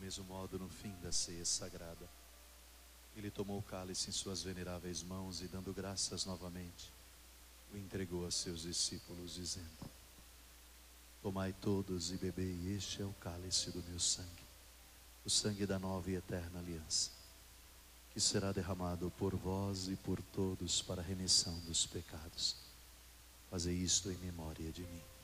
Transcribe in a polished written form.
mesmo modo, no fim da ceia sagrada, ele tomou o cálice em suas veneráveis mãos e, dando graças novamente, o entregou a seus discípulos, dizendo: tomai todos e bebei, este é o cálice do meu sangue, o sangue da nova e eterna aliança, que será derramado por vós e por todos para a remissão dos pecados. Fazei isto em memória de mim.